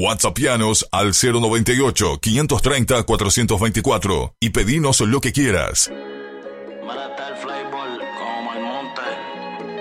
WhatsAppianos al 098-530-424 y pedinos lo que quieras. Mala está el flavor como el monte.